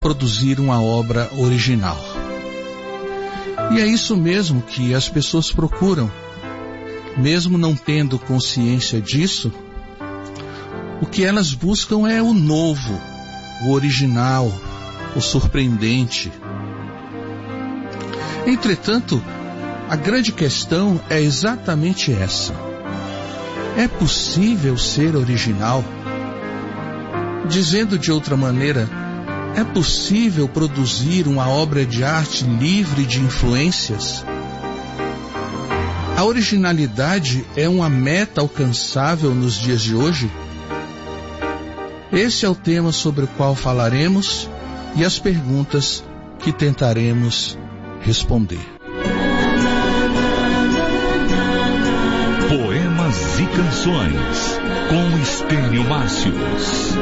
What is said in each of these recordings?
produzir uma obra original. E é isso mesmo que as pessoas procuram. Mesmo não tendo consciência disso, o que elas buscam é o novo, o original, o surpreendente. Entretanto, a grande questão é exatamente essa. É possível ser original? Dizendo de outra maneira, é possível produzir uma obra de arte livre de influências? A originalidade é uma meta alcançável nos dias de hoje? Esse é o tema sobre o qual falaremos e as perguntas que tentaremos responder. Poemas e canções com Estênio Márcios.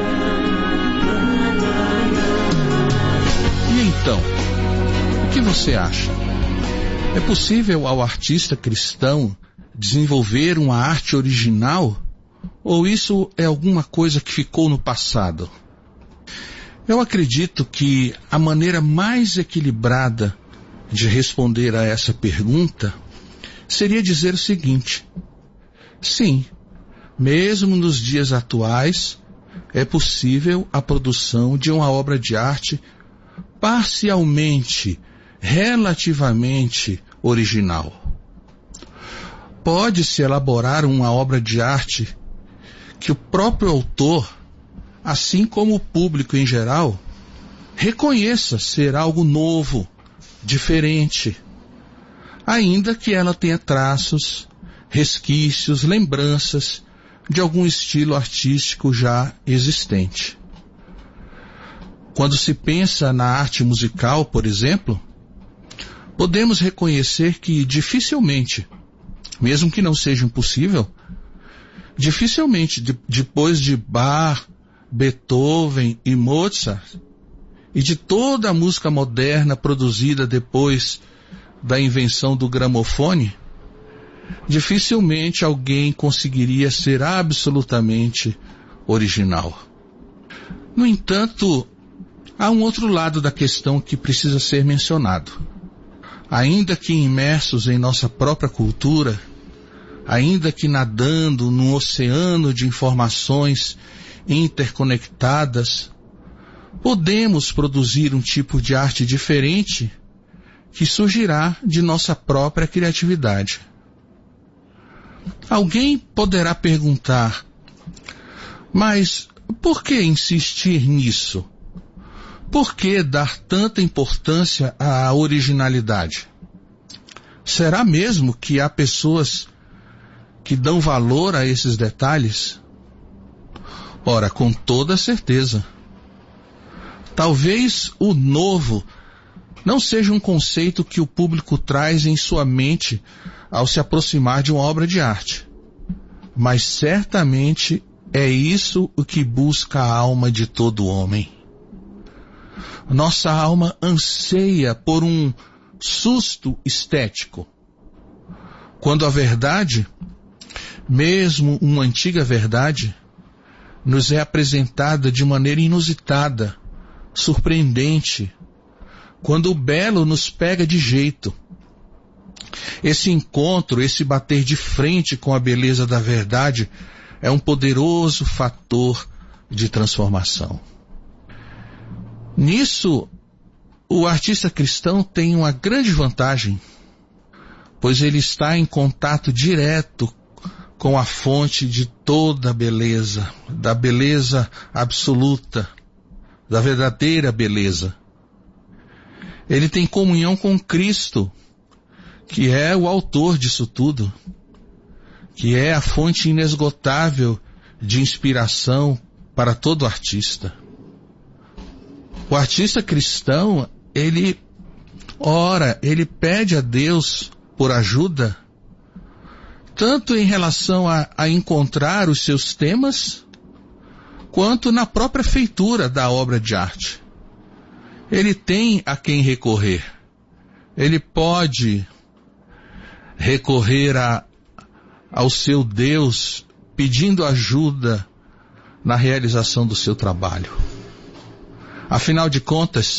E então, o que você acha? É possível ao artista cristão desenvolver uma arte original? Ou isso é alguma coisa que ficou no passado? Eu acredito que a maneira mais equilibrada de responder a essa pergunta seria dizer o seguinte: sim, mesmo nos dias atuais, é possível a produção de uma obra de arte parcialmente, relativamente original. Pode-se elaborar uma obra de arte que o próprio autor, assim como o público em geral, reconheça ser algo novo, diferente, ainda que ela tenha traços, resquícios, lembranças de algum estilo artístico já existente. Quando se pensa na arte musical, por exemplo, podemos reconhecer que dificilmente, mesmo que não seja impossível, dificilmente depois de Bach, Beethoven e Mozart, e de toda a música moderna produzida depois da invenção do gramofone, dificilmente alguém conseguiria ser absolutamente original. No entanto, há um outro lado da questão que precisa ser mencionado. Ainda que imersos em nossa própria cultura, ainda que nadando num oceano de informações interconectadas, podemos produzir um tipo de arte diferente que surgirá de nossa própria criatividade. Alguém poderá perguntar: mas por que insistir nisso? Por que dar tanta importância à originalidade? Será mesmo que há pessoas que dão valor a esses detalhes? Ora, com toda certeza. Talvez o novo não seja um conceito que o público traz em sua mente ao se aproximar de uma obra de arte, mas certamente é isso o que busca a alma de todo homem. Nossa alma anseia por um susto estético, quando a verdade, mesmo uma antiga verdade, nos é apresentada de maneira inusitada, surpreendente, quando o belo nos pega de jeito. Esse encontro, esse bater de frente com a beleza da verdade é um poderoso fator de transformação. Nisso, o artista cristão tem uma grande vantagem, pois ele está em contato direto com a fonte de toda a beleza, da beleza absoluta, da verdadeira beleza. Ele tem comunhão com Cristo, que é o autor disso tudo, que é a fonte inesgotável de inspiração para todo artista. O artista cristão, ele ora, ele pede a Deus por ajuda, tanto em relação a encontrar os seus temas, quanto na própria feitura da obra de arte. Ele tem a quem recorrer. Ele pode recorrer ao seu Deus, pedindo ajuda na realização do seu trabalho. Afinal de contas,